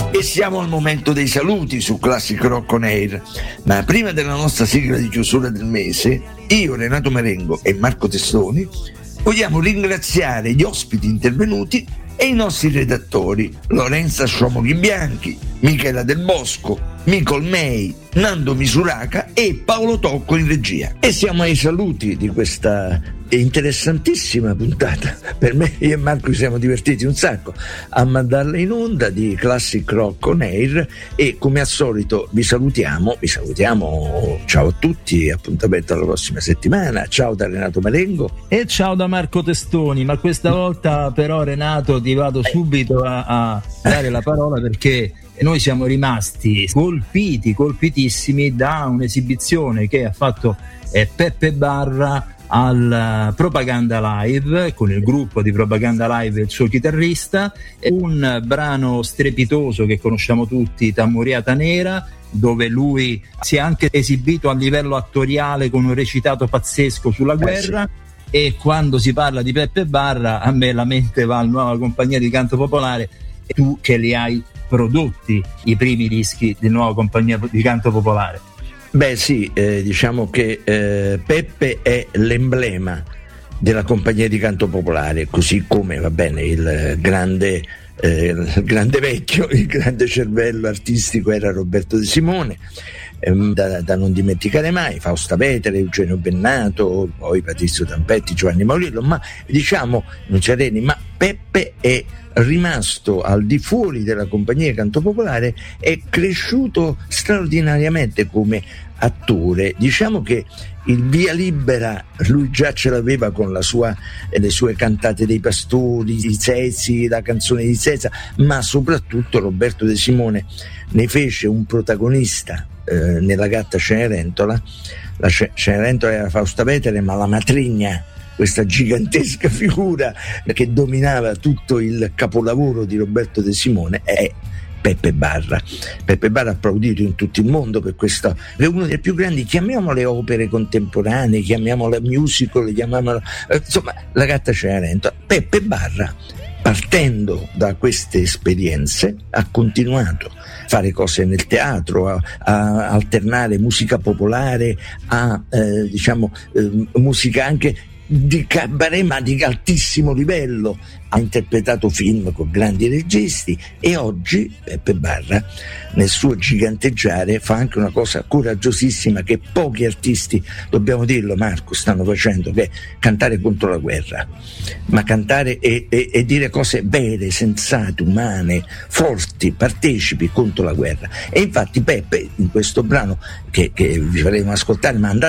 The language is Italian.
E siamo al momento dei saluti su Classic Rock On Air, ma prima della nostra sigla di chiusura del mese, io, Renato Marengo e Marco Testoni vogliamo ringraziare gli ospiti intervenuti e i nostri redattori Lorenza Sciomoghi Bianchi, Michela Del Bosco, Micol May, Nando Misuraca e Paolo Tocco in regia. E siamo ai saluti di questa interessantissima puntata. Per me, io e Marco ci siamo divertiti un sacco a mandarla in onda di Classic Rock On Air, e come al solito vi salutiamo, ciao a tutti, appuntamento alla prossima settimana. Ciao da Renato Marengo e ciao da Marco Testoni, ma questa volta però, Renato, ti vado subito a dare la parola, perché noi siamo rimasti colpitissimi da un'esibizione che ha fatto Peppe Barra al Propaganda Live, con il gruppo di Propaganda Live e il suo chitarrista, un brano strepitoso che conosciamo tutti, Tammuriata Nera, dove lui si è anche esibito a livello attoriale con un recitato pazzesco sulla guerra. Sì. E quando si parla di Peppe Barra, a me la mente va alla Nuova Compagnia di Canto Popolare, e tu che li hai prodotti i primi dischi di Nuova Compagnia di Canto Popolare. Beh sì, diciamo che Peppe è l'emblema della Compagnia di Canto Popolare, così come, va bene, il grande vecchio, il grande cervello artistico era Roberto De Simone, da non dimenticare mai, Fausta Vetere, Eugenio Bennato, poi Patrizio Tampetti, Giovanni Maurillo, ma diciamo non c'è Reni, ma Peppe è rimasto al di fuori della Compagnia di Canto Popolare, è cresciuto straordinariamente come attore. Diciamo che il via libera lui già ce l'aveva con le sue cantate dei pastori, i Zezzi, la canzone di Zezza, ma soprattutto Roberto De Simone ne fece un protagonista nella Gatta Cenerentola. La Cenerentola era Fausta Vetere, ma la matrigna, questa gigantesca figura che dominava tutto il capolavoro di Roberto De Simone, è Peppe Barra. Peppe Barra applaudito in tutto il mondo per questo, è uno dei più grandi, chiamiamole opere contemporanee, chiamiamola musical, chiamiamola insomma la Gatta Cenerentola. Peppe Barra, partendo da queste esperienze, ha continuato a fare cose nel teatro, a alternare musica popolare a musica anche di cabaret, ma di altissimo livello. Ha interpretato film con grandi registi, e oggi Peppe Barra, nel suo giganteggiare, fa anche una cosa coraggiosissima che pochi artisti, dobbiamo dirlo Marco, stanno facendo, che è cantare contro la guerra, ma cantare e dire cose vere, sensate, umane, forti, partecipi contro la guerra. E infatti Peppe, in questo brano che vi faremo ascoltare, ma andate